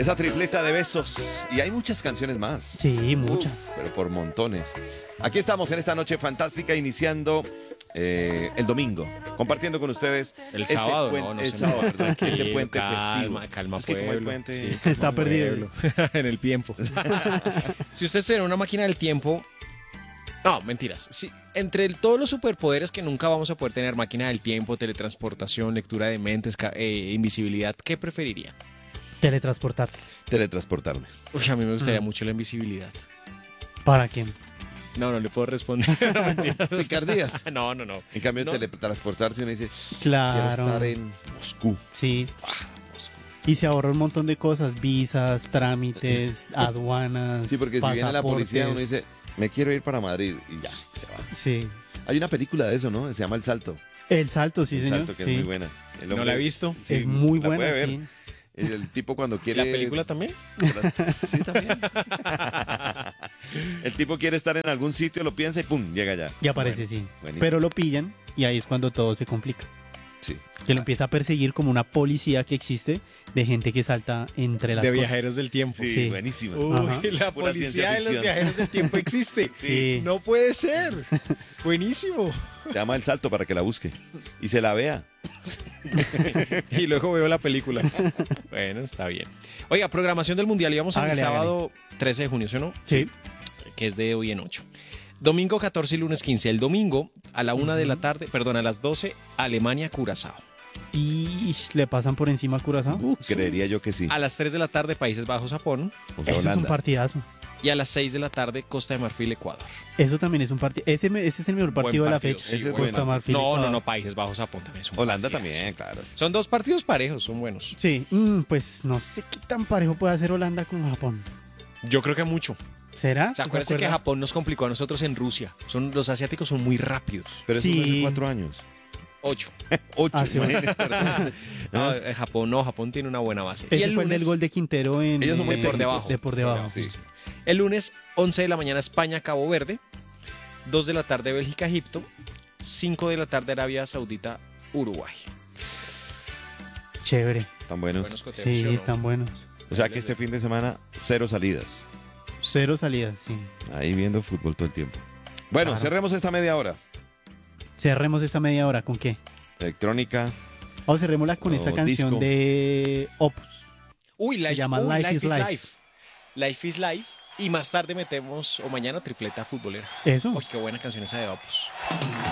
Esa tripleta de besos. Y hay muchas canciones más. Sí, muchas. Pero por montones. Aquí estamos en esta noche fantástica, iniciando el domingo, compartiendo con ustedes El sábado, puente, no se sábado, me- perdón, este puente calma, festivo. calma, Es que como el pueblo. puente- Sí, Está calma, perdido. pueblo. En el tiempo. Si usted tuviera una máquina del tiempo... No, mentiras. Sí, entre todos los superpoderes que nunca vamos a poder tener, máquina del tiempo, teletransportación, lectura de mentes, invisibilidad, ¿qué preferiría? Teletransportarse. Teletransportarme. Uy, a mí me gustaría mucho la invisibilidad. ¿Para quién? No le puedo responder. No, mentiras. Picardías. No. En cambio, No. teletransportarse, uno dice, Claro. quiero estar en Moscú. Sí. Y se ahorra un montón de cosas, visas, trámites, aduanas, Sí, porque si viene la policía, uno pasaportes. dice, me quiero ir para Madrid. Y ya, se va. Sí. Hay una película de eso, ¿no? Se llama El Salto. El salto, sí, El señor. Salto, que sí. es muy buena. El No la he visto. Sí, Es muy la buena, puede ver. sí. El tipo cuando quiere... ¿La película también? Sí, también. El tipo quiere estar en algún sitio, lo piensa y ¡pum! Llega allá. Y aparece, Bueno, sí. buenísimo. Pero lo pillan y ahí es cuando todo se complica. Sí. Que lo empieza a perseguir como una policía que existe de gente que salta entre las De cosas. viajeros del tiempo. Sí, Sí. buenísimo. Ajá. La Pura policía ciencia de los ficción. viajeros del tiempo existe. Sí. No puede ser. Buenísimo. Se llama El Salto para que la busque. Y se la vea. Y luego veo la película. Bueno, está bien. Oiga, programación del Mundial. Íbamos el Hágale, sábado 13 de junio, ¿sí o no? Sí. Que es de hoy en 8. Domingo 14 y lunes 15. El domingo a la 1 de la tarde, perdón, a las 12, Alemania-Curazao. Y le pasan por encima a Curazao. Creería yo que sí. A las 3 de la tarde, Países Bajos-Japón. O sea, Eso es un Holanda. partidazo. Y a las 6 de la tarde, Costa de Marfil-Ecuador. Eso también es un partido. Ese es el mejor partido de la fecha. sí, Ese buen Costa partido. Marfil. No, Países Bajos-Japón también es un Holanda partidazo. también, claro. Son dos partidos parejos, son buenos. Sí, pues no sé qué tan parejo puede hacer Holanda con Japón. Yo creo que mucho. ¿Será? ¿Se acuerdan que Japón nos complicó a nosotros en Rusia? Los asiáticos son muy rápidos. Pero eso fue hace Sí. 4 años. 8. 8. Ah, sí, bueno. No, Japón tiene una buena base. Ese y el fue el lunes, del gol de Quintero en Ellos son muy de por debajo. De por debajo. Sí. el lunes, 11 de la mañana, España-Cabo Verde. 2 de la tarde, Bélgica-Egipto. 5 de la tarde, Arabia Saudita-Uruguay. Chévere. Tan buenos. Buenos coteos, Sí, ¿sí o no? están buenos. O sea que este fin de semana, 0 salidas. 0 salidas, sí. Ahí viendo fútbol todo el tiempo. Bueno, Claro. cerremos esta media hora. Cerremos esta media hora. ¿Con qué? Electrónica. O cerrémosla con O esta canción disco. de Opus. Uy, Se llama Life is Life. Life is Life. Y más tarde metemos, o mañana, tripleta futbolera. Eso. Uy, qué buena canción esa de Opus.